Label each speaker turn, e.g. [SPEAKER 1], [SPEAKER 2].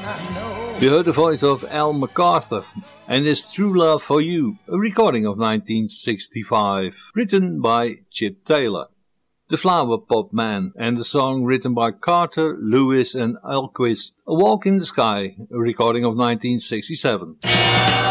[SPEAKER 1] You heard the voice of Al MacArthur and his True Love for You, a recording of 1965, written by Chip Taylor. The Flower Pot Man and the song written by Carter, Lewis and Alquist, A Walk in the Sky, a recording of 1967.